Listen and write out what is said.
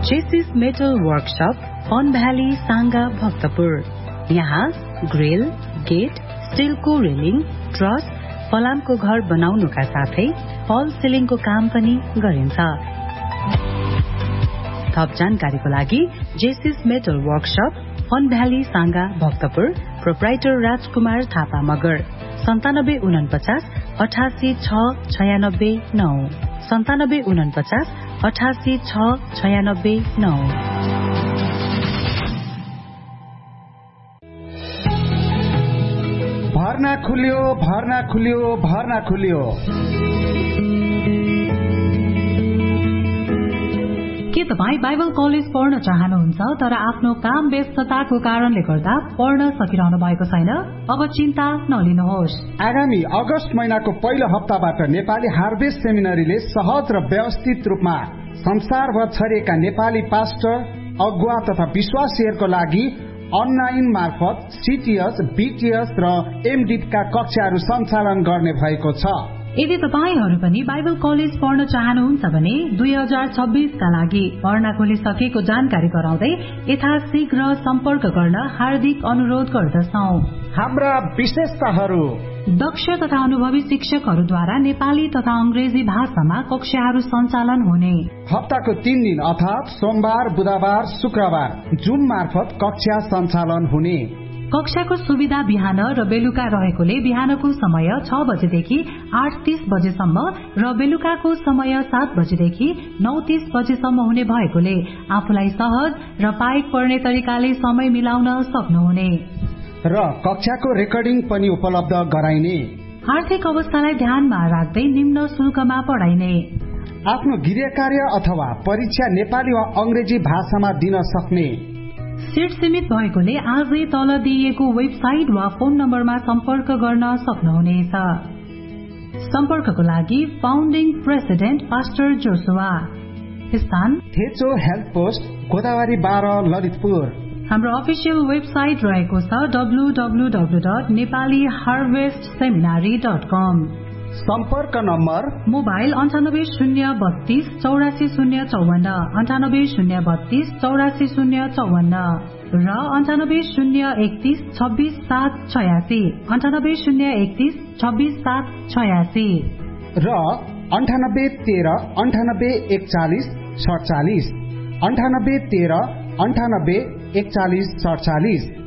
जेसिस metal workshop fun valley Sanga Bhaktapur. यहाँ grill, get, स्टिलको railing, truss, फलामको घर बनाउनुका साथै फल सिलिङको काम पनि गरिन्छ। थप जानकारीको लागि जेसिस metal workshop fun valley Sanga Bhaktapur, proprietor राजकुमार थापा मगर, 9749 88 6 96 9, 9749 88 6 96 9। भर्ना खुल्यो, भर्ना खुल्यो, भर्ना खुल्यो। के तपाईँ बाइबल कलेज पढ्न चाहनुहुन्छ तर आफ्नो काम व्यस्तताको कारणले गर्दा पढ्न सकिरहनु भएको छैन? अब चिन्ता नलिनुहोस्। आगामी अगस्त महिनाको पहिलो हप्ताबाट नेपाली हार्भेस्ट सेमिनरीले सहज र व्यवस्थित रूपमा संसारभर छरिएका नेपाली पास्टर, अगुवा तथा विश्वासीहरूको लागि अनलाइन मार्फत सीटीएस, बीटीएस र एमडीका कक्षाहरू सञ्चालन गर्ने भएको छ। यदि तपाईहरू पनि बाइबल कलेज पढ्न चाहनुहुन्छ भने 2026 का लागि भर्ना खोलिसकेको जानकारी गराउँदै यथाशीघ्र सम्पर्क गर्न हार्दिक अनुरोध गर्दछौं। हाम्रा विशेषताहरू: दक्ष तथा अनुभवी शिक्षकहरूद्वारा नेपाली तथा अंग्रेजी भाषामा कक्षाहरू सञ्चालन हुने। हप्ताको 3 दिन अर्थात सोमबार, बुधबार, शुक्रबार जुम मार्फत कक्षा सञ्चालन हुने। कक्षाको सुविधा बिहान र बेलुका रहेकोले बिहानको समय 6 बजेदेखि 8:30 बजेसम्म र बेलुकाको समय 7 बजेदेखि 9:30 बजेसम्म हुने भएकोले आफूलाई सहज र पाइक पर्ने तरिकाले समय मिलाउन सक्नुहुने र कक्षाको रेकर्डिङ पनि उपलब्ध गराइने। आर्थिक अवस्थालाई ध्यानमा राख्दै निम्न शुल्कमा पढाइने। आफ्नो गृह कार्य अथवा परीक्षा नेपाली वा अंग्रेजी भाषामा दिन सक्ने। सीट सीमित भएकोले आजै तल दिइएको वेबसाइट वा फोन नम्बरमा सम्पर्क गर्न सक्नुहुनेछ। सम्पर्कको लागि फाउन्डिङ प्रेसिडेन्ट पास्टर जोसुवा, स्थान थेचो हेल्थ पोस्ट, गोदावरी 12, ललितपुर। हाम्रो अफिसियल वेबसाइट रहेको छ www.nepaliharvestseminary.com। सम्पर्क नम्बर: मोबाइल 9803 84054, 9803 84054 र 98031 26786, 98031 26786 र 9813 9841 47, 9813 9841 47।